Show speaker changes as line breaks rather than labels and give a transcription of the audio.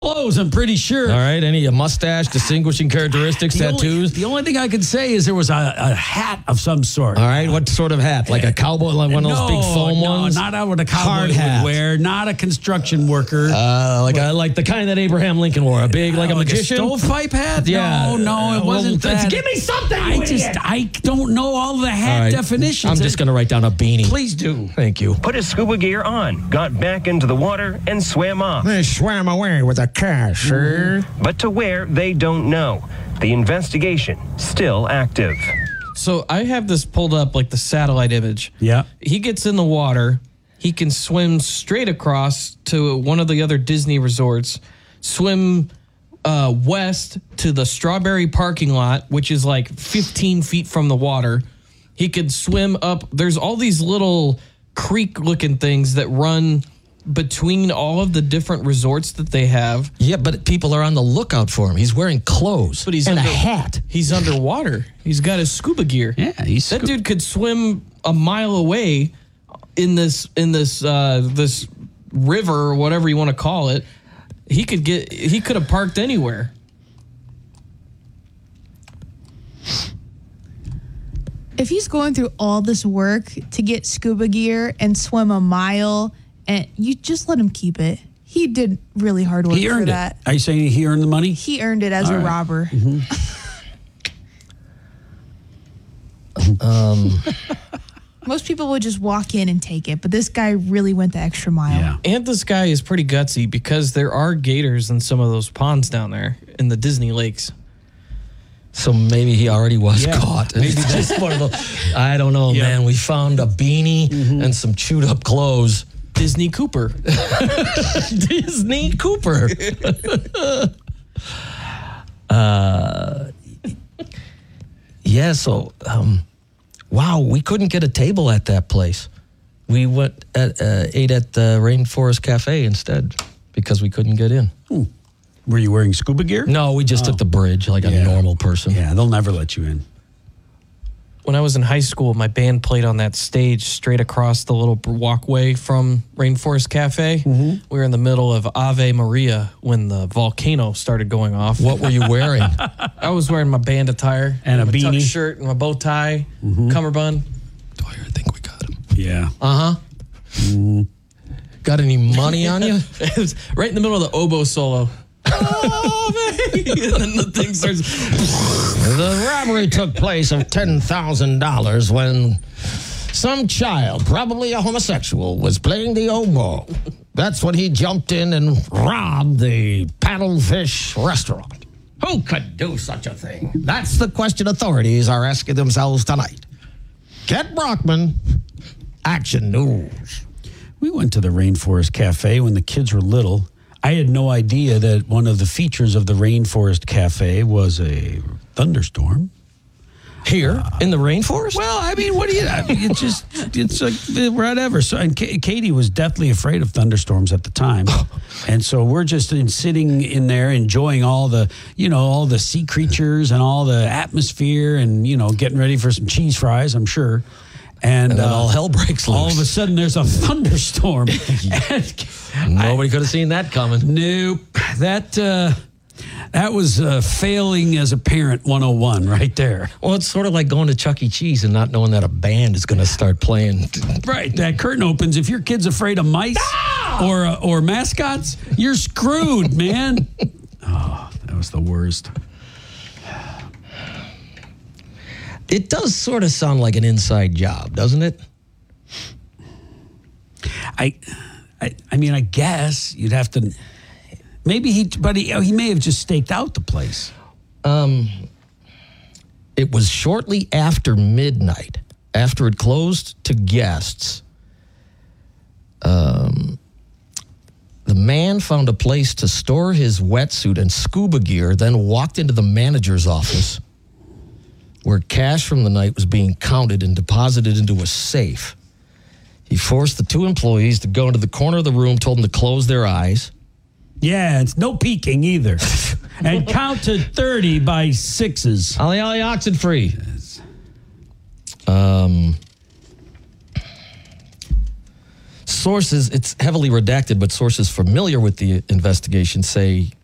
clothes, I'm pretty sure.
All right. Any mustache, distinguishing characteristics, tattoos?
The only thing I could say is there was a hat of some sort.
All right. What sort of hat? Like a cowboy, like one of those big foam ones?
No, not what a cowboy
Hard
would
hat.
wear. Not a construction worker.
Like the kind that Abraham Lincoln wore. A big, like a magician?
A stovepipe hat?
Yeah.
No, it wasn't that.
Give me something.
I don't know all the hat definitions.
I'm just going to write down a beanie.
Please do.
Thank you.
Put his scuba gear on, got back into the water, and swam off.
They swam away with a cash, sir.
But to where, they don't know. The investigation still active.
So I have this pulled up like the satellite image.
Yeah.
He gets in the water. He can swim straight across to one of the other Disney resorts, swim west to the Strawberry parking lot, which is like 15 feet from the water. He could swim up. There's all these little creek-looking things that run between all of the different resorts that they have.
Yeah, but people are on the lookout for him. He's wearing clothes
But he's
and
under,
a hat.
He's underwater. He's got his scuba gear.
Yeah,
that dude could swim a mile away in this river or whatever you want to call it. He could have parked anywhere.
If he's going through all this work to get scuba gear and swim a mile, and you just let him keep it. He did really hard work
He
for
earned it.
that.
Are you saying he earned the money?
He earned it as a robber. Most people would just walk in and take it, but this guy really went the extra mile.
Yeah.
And this guy is pretty gutsy because there are gators in some of those ponds down there in the Disney lakes.
So maybe he already was
Yeah.
caught. Maybe just one of those. I don't know, man. We found a beanie and some chewed up clothes.
Disney Cooper.
Disney Cooper. Yeah, so, wow, we couldn't get a table at that place. We ate at the Rainforest Cafe instead because we couldn't get in.
Were you wearing scuba gear?
No, we just took the bridge like a normal person.
Yeah, they'll never let you in.
When I was in high school, my band played on that stage straight across the little walkway from Rainforest Cafe. We were in the middle of Ave Maria when the volcano started going off.
What were you wearing?
I was wearing my band attire.
And a
my
beanie.
tuck shirt and my bow tie, cummerbund.
Dwyer, I think we got him.
Yeah.
Uh-huh. Got any money on you?
It was right in the middle of the oboe solo. Oh, man. And then the thing starts.
The robbery took place of $10,000 when some child, probably a homosexual, was playing the oboe. That's when he jumped in and robbed the Paddlefish restaurant. Who could do such a thing? That's the question authorities are asking themselves tonight. Kent Brockman, Action News.
We went to the Rainforest Cafe when the kids were little. I had no idea that one of the features of the Rainforest Cafe was a thunderstorm.
Here in the rainforest?
Well, I mean, what do you? I mean, it's like whatever. So, and Katie was deathly afraid of thunderstorms at the time, and so we're just sitting in there enjoying all the sea creatures and all the atmosphere, and getting ready for some cheese fries, I'm sure. And
then all hell breaks loose.
All of a sudden, there's a thunderstorm.
Nobody could have seen that coming.
Nope. That was failing as a parent 101 right there.
Well, it's sort of like going to Chuck E. Cheese and not knowing that a band is going to start playing.
Right. That curtain opens. If your kid's afraid of mice or mascots, you're screwed, man. Oh, that was the worst.
It does sort of sound like an inside job, doesn't it?
I mean, I guess you'd have to. Maybe he may have just staked out the place.
It was shortly after midnight, after it closed to guests. The man found a place to store his wetsuit and scuba gear, then walked into the manager's office where cash from the night was being counted and deposited into a safe. He forced the two employees to go into the corner of the room, told them to close their eyes.
Yeah, it's no peeking either. And count to 30 by sixes.
Ollie, Ollie, oxen free. sources, it's heavily redacted, but sources familiar with the investigation say